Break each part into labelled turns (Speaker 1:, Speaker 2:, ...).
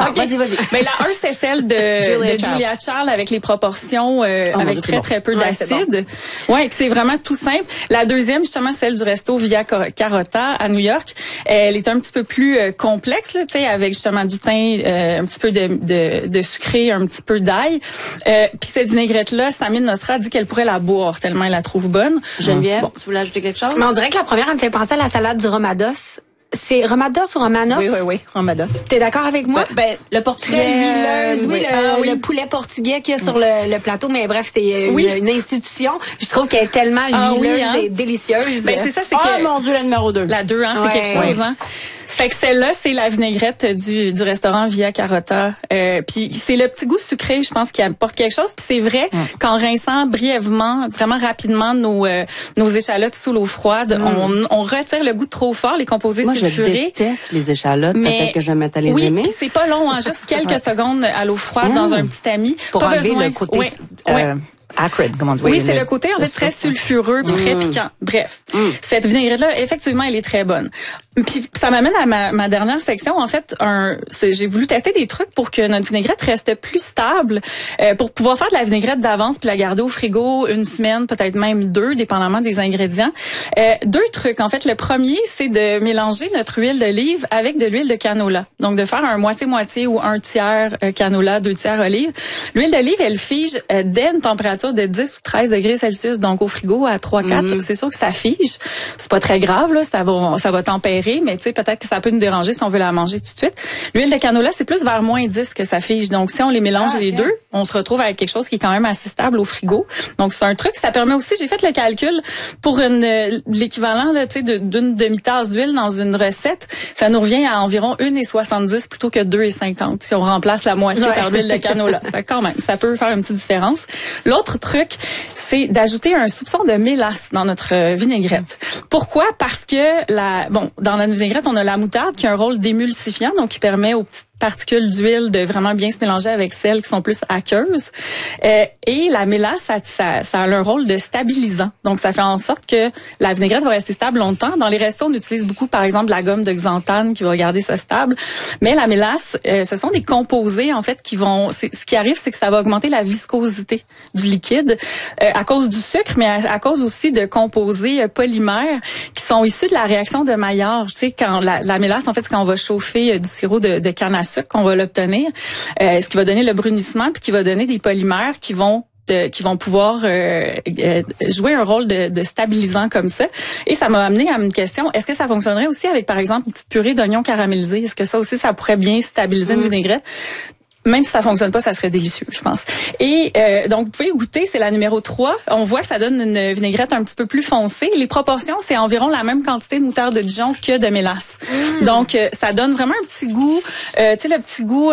Speaker 1: vas-y.
Speaker 2: Ben, la 1, c'était celle de Julia Child avec les proportions, avec très peu d'acide. Bon. Ouais, que c'est vraiment tout simple. La deuxième, justement, celle du resto Via Carota à New York. Elle est un petit peu plus complexe, là, tu sais, avec justement du thym, un petit peu de sucré, un petit peu d'ail. Puis cette vinaigrette-là, Samine Nosra dit qu'elle pourrait la boire tellement elle la trouve bonne.
Speaker 1: Geneviève, tu voulais ajouter quelque chose?
Speaker 3: Mais on dirait que la première, elle me fait penser à la salade du Romados. C'est Romados ou Romanos?
Speaker 4: Oui, Romados.
Speaker 3: T'es d'accord avec moi?
Speaker 1: Ben, le portugais.
Speaker 3: Très huileuse, le poulet portugais qu'il y a sur le plateau. Mais bref, c'est une institution. Je trouve qu'elle est tellement huileuse et délicieuse.
Speaker 2: Ben, c'est ça, c'est que...
Speaker 1: Oh mon Dieu, la numéro 2.
Speaker 2: La 2, hein, c'est quelque chose, hein. Fait que celle-là, c'est la vinaigrette du restaurant Via Carota. Puis c'est le petit goût sucré, je pense, qui apporte quelque chose. Puis c'est vrai qu'en rinçant brièvement, vraiment rapidement nos échalotes sous l'eau froide, on retire le goût trop fort, les composés sulfurés.
Speaker 1: Je déteste les échalotes. Peut-être que je vais mettre à les aimer.
Speaker 2: Oui, puis c'est pas long, hein, juste quelques secondes à l'eau froide dans un petit tamis.
Speaker 4: Pour
Speaker 2: pas
Speaker 4: enlever
Speaker 2: besoin.
Speaker 4: le côté acrid, comment on dit.
Speaker 2: Oui, c'est le côté en fait très sulfureux puis très piquant. Bref, cette vinaigrette-là, effectivement, elle est très bonne. Puis ça m'amène à ma dernière section. En fait, j'ai voulu tester des trucs pour que notre vinaigrette reste plus stable, pour pouvoir faire de la vinaigrette d'avance puis la garder au frigo une semaine, peut-être même 2, dépendamment des ingrédients. 2 trucs. En fait, le premier, c'est de mélanger notre huile d'olive avec de l'huile de canola. Donc, de faire un moitié-moitié ou un tiers canola, 2 tiers olive. L'huile d'olive, elle fige dès une température de 10 ou 13 degrés Celsius, donc au frigo à 3-4. C'est sûr que ça fige. C'est pas très grave, là, ça va tempérer, mais tu sais, peut-être que ça peut nous déranger si on veut la manger tout de suite. L'huile de canola, c'est plus vers moins 10 que ça fige. Donc, si on les mélange les deux, on se retrouve avec quelque chose qui est quand même assez stable au frigo. Donc, c'est un truc. Ça permet aussi, j'ai fait le calcul pour l'équivalent, là, tu sais, d'une demi-tasse d'huile dans une recette. Ça nous revient à environ 1,70 plutôt que 2,50 si on remplace la moitié par l'huile de canola. Fait quand même, ça peut faire une petite différence. L'autre truc, c'est d'ajouter un soupçon de mélasse dans notre vinaigrette. Pourquoi? Parce que dans la vinaigrette, on a la moutarde qui a un rôle d'émulsifiant, donc qui permet aux petites particules d'huile de vraiment bien se mélanger avec celles qui sont plus aqueuses. Et la mélasse, ça a un rôle de stabilisant. Donc, ça fait en sorte que la vinaigrette va rester stable longtemps. Dans les restos, on utilise beaucoup, par exemple, la gomme de xanthane qui va garder ça stable. Mais la mélasse, ce sont des composés, en fait, ce qui arrive, c'est que ça va augmenter la viscosité du liquide à cause du sucre, mais à cause aussi de composés polymères qui sont issus de la réaction de Maillard. Tu sais, quand la mélasse, en fait, c'est quand on va chauffer du sirop de canne à sucre qu'on va l'obtenir, ce qui va donner le brunissement puis qui va donner des polymères qui vont pouvoir jouer un rôle de stabilisant comme ça. Et ça m'a amené à une question, est-ce que ça fonctionnerait aussi avec, par exemple, une petite purée d'oignons caramélisés? Est-ce que ça aussi, ça pourrait bien stabiliser une vinaigrette? Même si ça fonctionne pas, ça serait délicieux, je pense. Et donc, vous pouvez goûter, c'est la numéro 3. On voit que ça donne une vinaigrette un petit peu plus foncée. Les proportions, c'est environ la même quantité de moutarde de Dijon que de mélasse. Donc, ça donne vraiment un petit goût, tu sais, le petit goût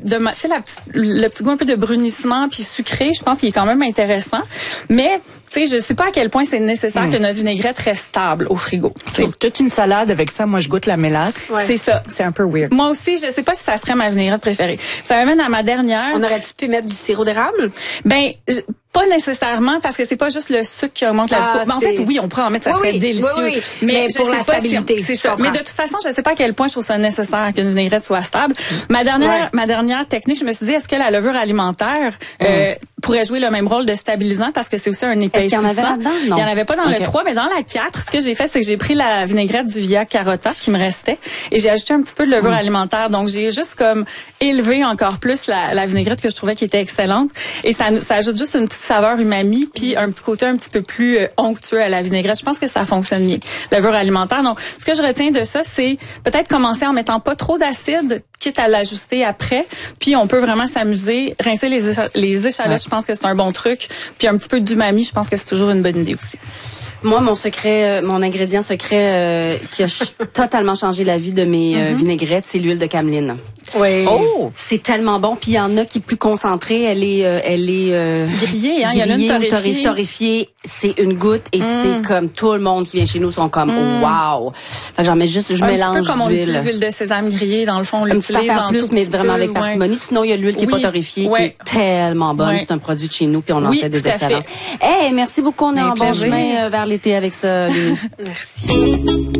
Speaker 2: le petit goût un peu de brunissement puis sucré. Je pense qu'il est quand même intéressant. Mais tu sais, je sais pas à quel point c'est nécessaire que notre vinaigrette reste stable au frigo.
Speaker 4: C'est toute une salade avec ça. Moi, je goûte la mélasse.
Speaker 2: Ouais. C'est ça.
Speaker 4: C'est un peu weird.
Speaker 2: Moi aussi, je sais pas si ça serait ma vinaigrette préférée. Ça m'amène à ma dernière.
Speaker 3: On aurait-tu pu mettre du sirop d'érable?
Speaker 2: Ben, pas nécessairement, parce que c'est pas juste le sucre qui augmente la viscosité. En fait, oui, on pourrait en mettre, ça serait délicieux.
Speaker 3: Oui. Mais pour la stabilité,
Speaker 2: c'est ça. Mais de toute façon, je sais pas à quel point je trouve ça nécessaire qu'une vinaigrette soit stable. Ma dernière technique, je me suis dit, est-ce que la levure alimentaire pourrait jouer le même rôle de stabilisant, parce que c'est aussi un épaississant.
Speaker 1: Est-ce qu'il y en avait là-dedans? Non.
Speaker 2: Il y en avait pas dans le 3, mais dans la 4, ce que j'ai fait, c'est que j'ai pris la vinaigrette du Via Carota qui me restait et j'ai ajouté un petit peu de levure alimentaire. Donc, j'ai juste comme élevé encore plus la vinaigrette que je trouvais qui était excellente. Et ça ajoute juste une petite saveur umami puis un petit côté un petit peu plus onctueux à la vinaigrette. Je pense que ça fonctionne bien. Levure alimentaire. Donc, ce que je retiens de ça, c'est peut-être commencer en mettant pas trop d'acide, quitte à l'ajuster après. Puis, on peut vraiment s'amuser. Rincer les échalotes, je pense que c'est un bon truc. Puis, un petit peu d'umami, je pense que c'est toujours une bonne idée aussi.
Speaker 1: Moi, mon ingrédient secret qui a totalement changé la vie de mes vinaigrettes, c'est l'huile de cameline.
Speaker 3: Oui.
Speaker 1: Oh, c'est tellement bon. Puis il y en a qui est plus concentrée. Elle est
Speaker 2: grillée, hein. Il y en a une
Speaker 1: torréfiée. C'est une goutte et c'est comme tout le monde qui vient chez nous sont comme wow. Fait que j'en mets juste, je mélange
Speaker 2: un petit peu comme on utilise
Speaker 1: d'huile.
Speaker 2: l'huile de sésame grillée dans le fond. On
Speaker 1: une petite affaire plus, mais vraiment avec parcimonie. Sinon, il y a l'huile qui est pas torréfiée, qui est tellement bonne. C'est un produit de chez nous, puis on en fait des excellents. Hey, merci beaucoup. On est en bon chemin vers l'été avec ça.
Speaker 3: Merci.